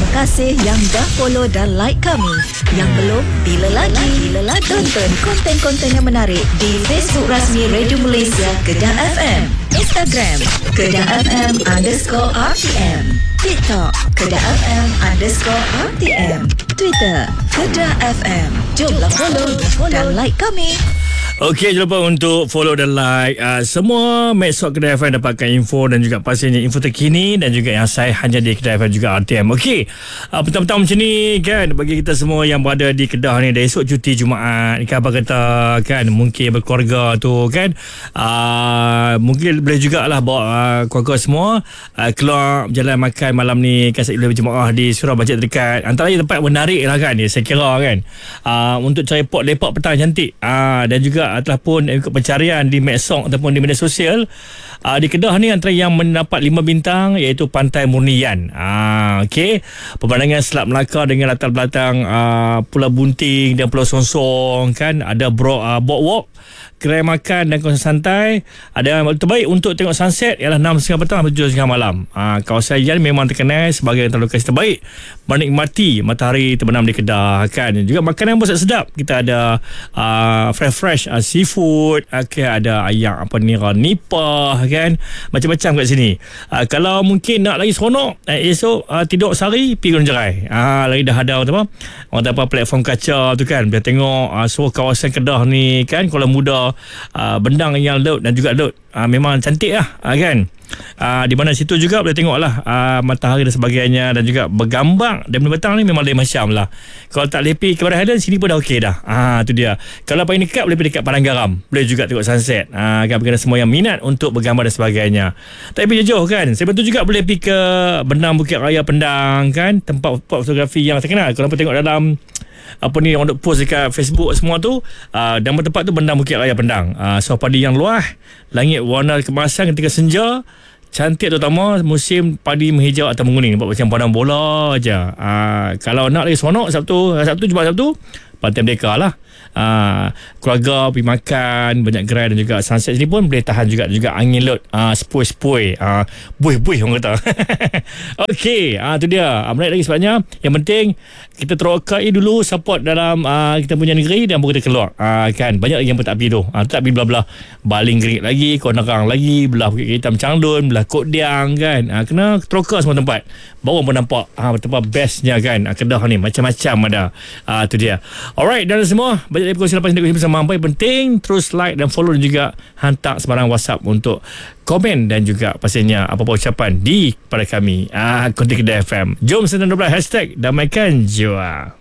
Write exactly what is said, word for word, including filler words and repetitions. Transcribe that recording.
kasih yang dah follow dan like kami. Yang belum, bila lagi? Bila lagi? Tonton konten-konten yang menarik di Facebook rasmi Radio Malaysia Kedah F M, Instagram Kedah F M underscore R T M, TikTok Kedah F M underscore R T M, Twitter Kedah F M. Jomlah follow dan like kami. Okey, jangan lupa untuk follow dan like uh, semua medsos Kedah F M, dapatkan info dan juga pastinya info terkini dan juga yang saya hanya di Kedah F M juga R T M. Okey, uh, petang-petang macam ni kan, bagi kita semua yang berada di Kedah ni, dah esok cuti Jumaat kan, apa kata kan, mungkin berkeluarga tu kan, uh, mungkin boleh jugalah bawa uh, keluarga semua uh, keluar jalan makan malam ni kan, saya boleh berjemaah di surau bajet dekat, antara tempat menarik lah kan, saya kira kan, uh, untuk cari pot lepak petang cantik, uh, dan juga ataupun ikut pencarian di medsos ataupun di media sosial, uh, di Kedah ni antara yang mendapat lima bintang iaitu Pantai Murnian. Ah, okey, pemandangan Selat Melaka dengan latar belakang uh, Pulau Bunting dan Pulau Songsong kan, ada bro, uh, boardwalk, gerai makan dan kawasan santai. Ada yang terbaik untuk tengok sunset ialah enam tiga puluh petang sampai tujuh tiga puluh malam. Ha, kawasan Yan memang terkenal sebagai antara lokasi terbaik menikmati matahari terbenam di Kedah kan. Juga makanan pun sedap. Kita ada uh, fresh-fresh uh, seafood, okay, ada ayam apa ni, nipah kan, macam-macam kat sini. Uh, kalau mungkin nak lagi seronok, uh, esok uh, tidur sehari pergi Gunung Jerai. Ah, uh, lagi dah ada apa? Orang apa platform kaca tu kan. Dia tengok uh, seluruh kawasan Kedah ni kan, Kuala Muda, Uh, bendang yang laut dan juga laut, uh, memang cantik lah uh, kan, uh, di mana situ juga boleh tengok lah uh, matahari dan sebagainya, dan juga bergambang dan petang ni memang lain macam lah. Kalau tak lepi ke Barat Highland, sini pun dah okey dah. Ah, tu dia. Kalau paling dekat boleh pergi dekat Padang Garam, boleh juga tengok sunset, uh, kan, berkena semua yang minat untuk bergambar dan sebagainya. Tapi jauh kan, saya betul juga boleh pergi ke Bendang Bukit Raya Pendang kan, tempat fotografi yang terkenal. Kalau tengok dalam apa ni, orang post dekat Facebook semua tu, uh, nama tempat tu Bendang Bukit Raya Pendang. uh, So padi yang luas, langit warna kemasan ketika senja, cantik, terutama musim padi menghijau atau menguning, nampak macam padang bola aja. uh, Kalau nak lagi seronok, Sabtu Sabtu Jumaat Sabtu Pantai Merdeka lah. Uh, keluarga pergi makan, banyak gerai dan juga sunset sini pun boleh tahan juga juga angin laut, uh, sepoi-sepoi, uh, buih-buih orang kata. Okey, uh, tu dia. Uh, menarik lagi sebabnya, yang penting kita terokai dulu, support dalam uh, kita punya negeri, dan baru kita keluar. Uh, kan, banyak lagi yang pun tak pergi tu. Uh, tak pergi belah-belah Baling Gerik lagi, Konarang lagi, belah Bukit Hitam Cangdun, belah Kok Diang kan. Uh, kena terokai semua tempat. Baru pun nampak uh, tempat bestnya kan. Uh, Kedah ni macam-macam ada. Uh, tu dia. Alright, dan semua banyak perkongsi lepas ini bersama. Yang penting terus like dan follow, dan juga hantar sebarang WhatsApp untuk komen dan juga pastinya apa-apa ucapan di pada kami, ah, Konten Kedah F M. Jom sembilan dua belas hashtag damaikan jiwa.